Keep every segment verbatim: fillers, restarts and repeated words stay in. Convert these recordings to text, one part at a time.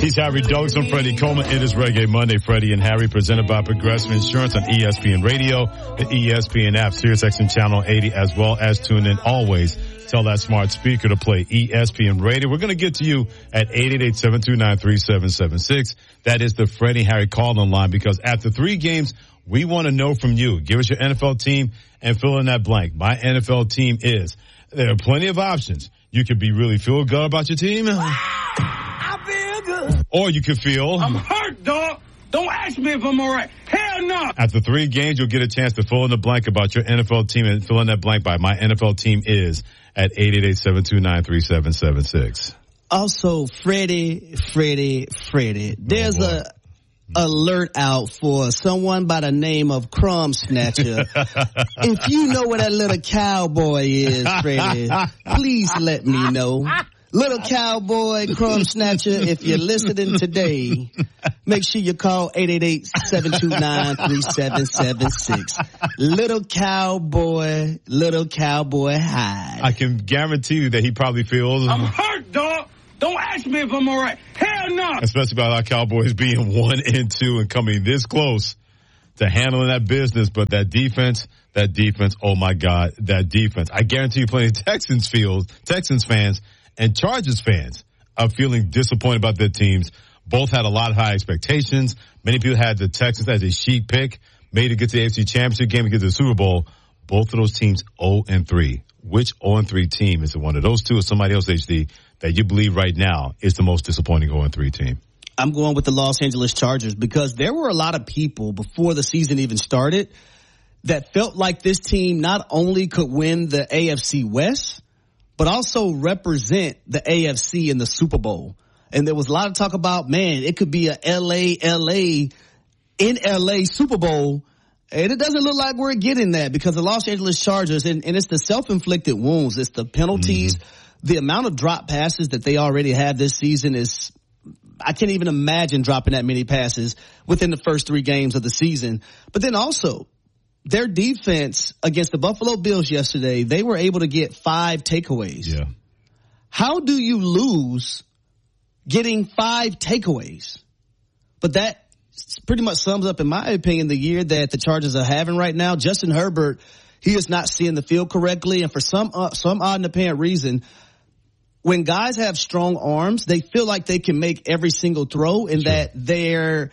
He's Harry Doaks and Freddie Coleman. It is Reggae Monday. Freddie and Harry, presented by Progressive Insurance on E S P N Radio, the E S P N app, SiriusXM Channel eighty, as well as tune in always. Tell that smart speaker to play E S P N Radio. We're going to get to you at eight eight eight, seven two nine, three seven seven six. That is the Freddie Harry call-in line, because after three games, we want to know from you. Give us your N F L team and fill in that blank. My N F L team is. There are plenty of options. You could be really feel good about your team. I feel good. Or you could feel. I'm hurt, dog. Don't ask me if I'm all right. Hell no. After three games, you'll get a chance to fill in the blank about your N F L team and fill in that blank by my N F L team is at eight eight eight, seven two nine, three seven seven six. Also, Freddie, Freddie, Freddie, there's oh, a alert out for someone by the name of Crumb Snatcher. If you know where that little cowboy is, Freddie, please let me know. Little cowboy, Crumb Snatcher, if you're listening today, make sure you call eight eight eight, seven two nine, three seven seven six. Little cowboy, little cowboy hide. I can guarantee you that he probably feels. I'm hurt, dog. Don't ask me if I'm all right. Hell no. Especially about our Cowboys being one and two and coming this close to handling that business. But that defense, that defense, oh my God, that defense. I guarantee you plenty of Texans feels, Texans fans and Chargers fans are feeling disappointed about their teams. Both had a lot of high expectations. Many people had the Texans as a sheet pick, made it get to the A F C Championship game and get to the Super Bowl. Both of those teams oh and three. Which oh and three team is it? One of those two or somebody else, H D, that you believe right now is the most disappointing oh and three team? I'm going with the Los Angeles Chargers, because there were a lot of people before the season even started that felt like this team not only could win the A F C West, but also represent the A F C in the Super Bowl. And there was a lot of talk about, man, it could be a L A, L A, in L A Super Bowl. And it doesn't look like we're getting that, because the Los Angeles Chargers, and, and it's the self-inflicted wounds, it's the penalties, mm-hmm. the amount of drop passes that they already have this season is, I can't even imagine dropping that many passes within the first three games of the season. But then also, their defense against the Buffalo Bills yesterday, they were able to get five takeaways. Yeah. How do you lose getting five takeaways? But that pretty much sums up, in my opinion, the year that the Chargers are having right now. Justin Herbert, he is not seeing the field correctly. And for some, uh, some odd and apparent reason, when guys have strong arms, they feel like they can make every single throw and sure. that they're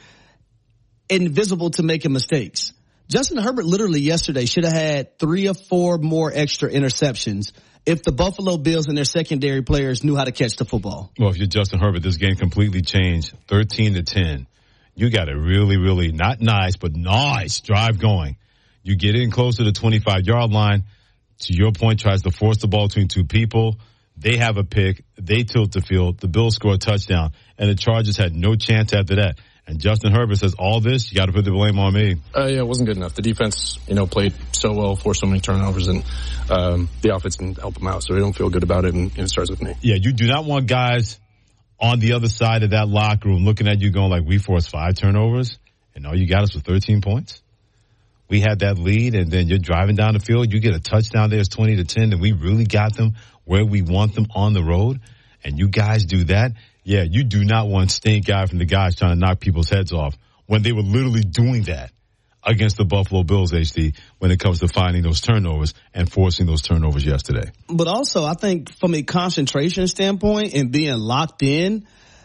invisible to making mistakes. Justin Herbert literally yesterday should have had three or four more extra interceptions if the Buffalo Bills and their secondary players knew how to catch the football. Well, if you're Justin Herbert, this game completely changed. thirteen to ten. You got a really, really not nice, but nice drive going. You get in close to the twenty-five yard line. To your point, tries to force the ball between two people. They have a pick. They tilt the field. The Bills score a touchdown, and the Chargers had no chance after that. And Justin Herbert says, all this, you got to put the blame on me. Uh, yeah, it wasn't good enough. The defense, you know, played so well, forced so many turnovers, and um, the offense didn't help them out. So they don't feel good about it, and, and it starts with me. Yeah, you do not want guys on the other side of that locker room looking at you going like, we forced five turnovers, and all you got us with thirteen points. We had that lead, and then you're driving down the field. You get a touchdown there, it's twenty to ten, and we really got them where we want them on the road, and you guys do that. Yeah, you do not want stink eye from the guys trying to knock people's heads off when they were literally doing that against the Buffalo Bills, H D, when it comes to finding those turnovers and forcing those turnovers yesterday. But also, I think from a concentration standpoint and being locked in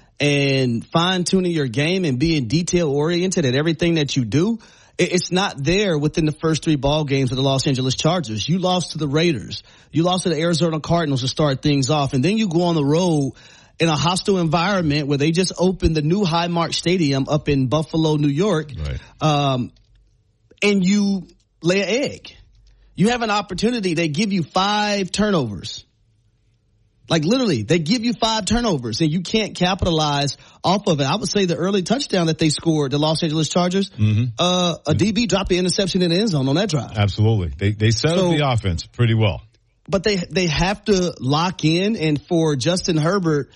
and fine-tuning your game and being detail-oriented at everything that you do, it's not there within the first three ball games of the Los Angeles Chargers. You lost to the Raiders. You lost to the Arizona Cardinals to start things off. And then you go on the road in a hostile environment where they just opened the new Highmark Stadium up in Buffalo, New York. Right. Um, and you lay an egg. You have an opportunity. They give you five turnovers. Like literally, they give you five turnovers and you can't capitalize off of it. I would say the early touchdown that they scored, the Los Angeles Chargers, mm-hmm. uh, a D B dropped the interception in the end zone on that drive. Absolutely. They, they set so, up the offense pretty well. But they, they have to lock in. And for Justin Herbert,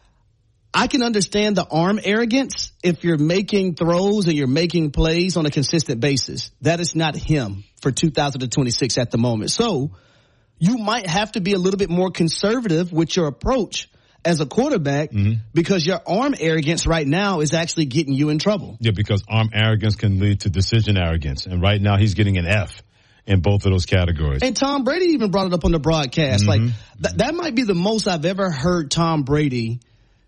I can understand the arm arrogance if you're making throws and you're making plays on a consistent basis. That is not him for two thousand twenty-six at the moment. So you might have to be a little bit more conservative with your approach as a quarterback mm-hmm. because your arm arrogance right now is actually getting you in trouble. Yeah, because arm arrogance can lead to decision arrogance. And right now he's getting an F in both of those categories. And Tom Brady even brought it up on the broadcast. Mm-hmm. Like, th- that might be the most I've ever heard Tom Brady.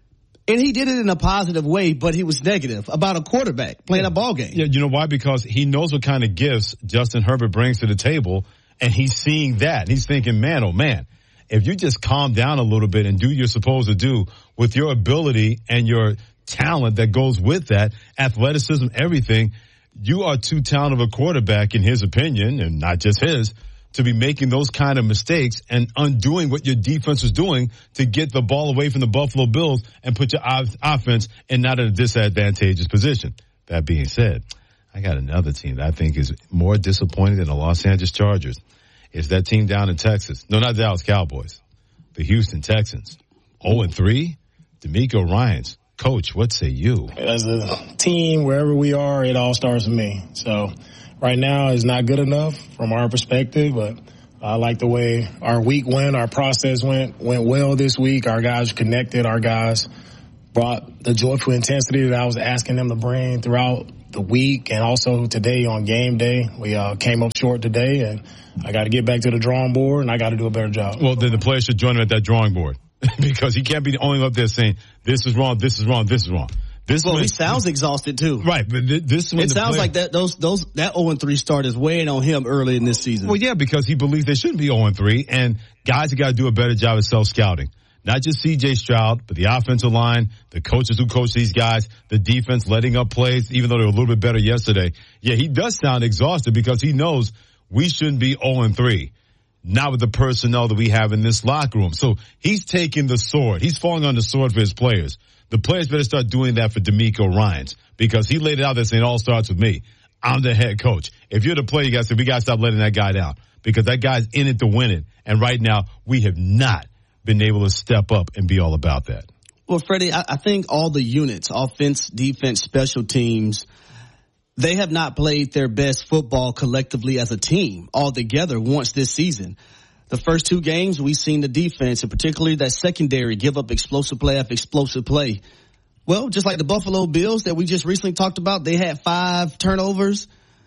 And he did it in a positive way, but he was negative about a quarterback playing yeah. a ball game. Yeah, you know why? Because he knows what kind of gifts Justin Herbert brings to the table, and he's seeing that. He's thinking, man, oh man, if you just calm down a little bit and do what you're supposed to do with your ability and your talent that goes with that, athleticism, everything, you are too talented of a quarterback, in his opinion, and not just his, to be making those kind of mistakes and undoing what your defense was doing to get the ball away from the Buffalo Bills and put your offense in not a disadvantageous position. That being said, I got another team that I think is more disappointing than the Los Angeles Chargers. It's that team down in Texas. No, not the Dallas Cowboys. The Houston Texans. oh and three, DeMeco Ryans. Coach, what say you? As a team, wherever we are, it all starts with me. So right now is not good enough from our perspective, but I like the way our week went, our process went went well this week. Our guys connected. Our guys brought the joyful intensity that I was asking them to bring throughout the week and also today on game day. We uh, came up short today, and I got to get back to the drawing board, and I got to do a better job. Well, then the players should join him at that drawing board because he can't be the only one up there saying, this is wrong, this is wrong, this is wrong. This well, when, he sounds exhausted too. Right, but th- this when it sounds player, like that those those that oh and three start is weighing on him early in this season. Well, yeah, because he believes they shouldn't be oh and three, and guys have got to do a better job of self-scouting. Not just C J Stroud, but the offensive line, the coaches who coach these guys, the defense letting up plays, even though they were a little bit better yesterday. Yeah, he does sound exhausted because he knows we shouldn't be oh and three. Not with the personnel that we have in this locker room. So he's taking the sword. He's falling on the sword for his players. The players better start doing that for DeMeco Ryans because he laid it out there saying it all starts with me. I'm the head coach. If you're the player, you got to say, we got to stop letting that guy down because that guy's in it to win it. And right now, we have not been able to step up and be all about that. Well, Freddie, I, I think all the units, offense, defense, special teams, they have not played their best football collectively as a team all together once this season. The first two games, we've seen the defense, and particularly that secondary, give up explosive play after explosive play. Well, just like the Buffalo Bills that we just recently talked about, they had five turnovers,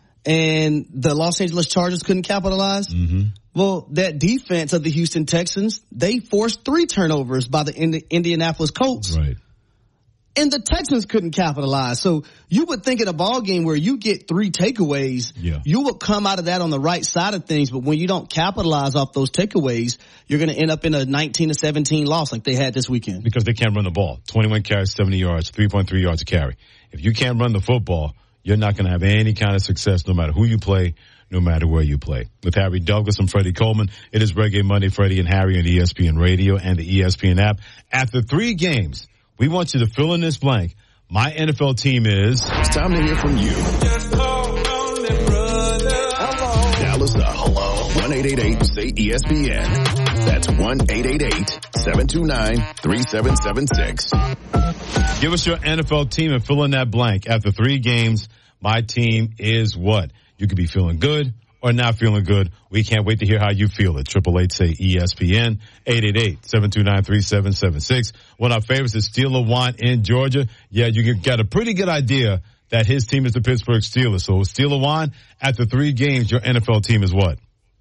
and the Los Angeles Chargers couldn't capitalize. Mm-hmm. Well, that defense of the Houston Texans, they forced three turnovers by the Indi- Indianapolis Colts. Right. And the Texans couldn't capitalize. So you would think in a ball game where you get three takeaways, yeah. you would come out of that on the right side of things. But when you don't capitalize off those takeaways, you're going to end up in a nineteen to seventeen loss like they had this weekend. Because they can't run the ball. twenty-one carries, seventy yards, three point three yards a carry. If you can't run the football, you're not going to have any kind of success no matter who you play, no matter where you play. With Harry Douglas and Freddie Coleman, it is Reggae Monday, Freddie and Harry on E S P N Radio and the E S P N app. After three games, we want you to fill in this blank. My N F L team is... It's time to hear from you. Just call on them, brother. Dallas, uh, hello. one eight eight eight say E S P N. That's one eight eight eight seven two nine three seven seven six. Give us your N F L team and fill in that blank. After three games, my team is what? You could be feeling good or not feeling good. We can't wait to hear how you feel it. Triple eight say E S P N, eight eight eight seven two nine three seven seven six. One of our favorites is Steeler Juan in Georgia. Yeah, you got a pretty good idea that his team is the Pittsburgh Steelers. So Steeler Juan, after three games, your N F L team is what?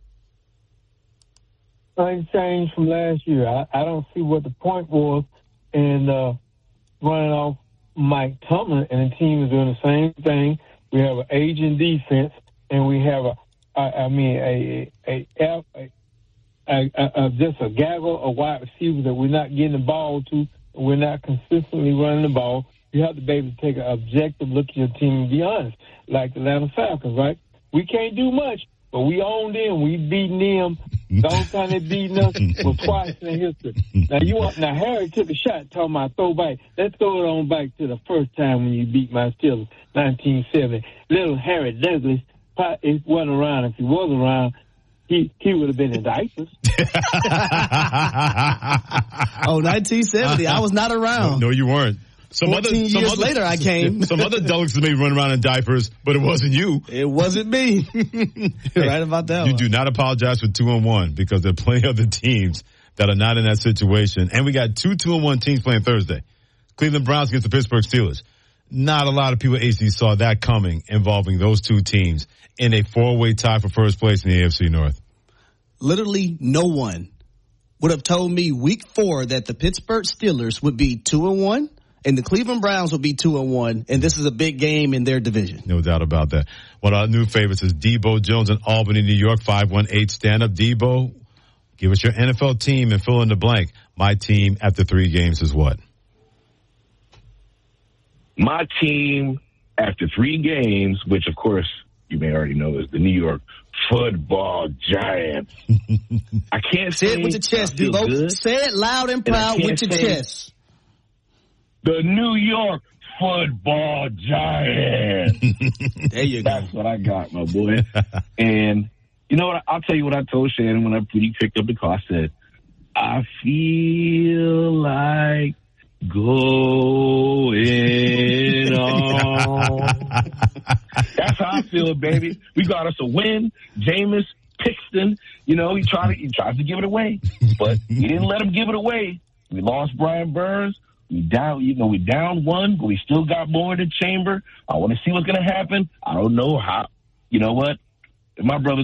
Nothing changed from last year. I, I don't see what the point was in uh, running off Mike Tomlin, and the team is doing the same thing. We have an aging defense, and we have a, I, I mean, a, a, a, a, a, a just a gaggle of wide receivers that we're not getting the ball to, and we're not consistently running the ball. You have to be able to take an objective look at your team and be honest, like the Atlanta Falcons, right? We can't do much, but we owned them. We beaten them. The only time they beaten us was twice in history. Now you want now Harry took a shot talking about throw back. Let's throw it on back to the first time when you beat my Steelers, nineteen seventy. Little Harry Douglas, it wasn't around. If he was around, he he would have been in diapers. Oh, nineteen seventy. I was not around. No, no you weren't. Some Fourteen other, some years other, later, I came. Some other Douglases may run around in diapers, but it wasn't you. It wasn't me. You're right about that. You one. do not apologize for two and one because there are plenty of other teams that are not in that situation. And we got two two and one teams playing Thursday. Cleveland Browns against the Pittsburgh Steelers. Not a lot of people at A C saw that coming, involving those two teams in a four-way tie for first place in the A F C North. Literally no one would have told me week four that the Pittsburgh Steelers would be two and one and the Cleveland Browns would be two and one, and this is a big game in their division. No doubt about that. One of our new favorites is Debo Jones in Albany, New York. five one eight stand up. Debo, give us your N F L team and fill in the blank. My team after three games is what? My team after three games, which of course you may already know, is the New York Football Giants. I can't say, say it with your chest, Debo. Say it loud and proud and with your chest. The New York Football Giants. There you go. That's what I got, my boy. And you know what? I'll tell you what I told Shannon when I he picked up the call. I said, I feel like going on. That's how I feel, baby. We got us a win. Jameis Pixton, you know, he tried to, he tries to give it away, but he didn't let him give it away. We lost Brian Burns. We down, you know, we down one, but we still got more in the chamber. I want to see what's going to happen. I don't know how. You know what? If my brother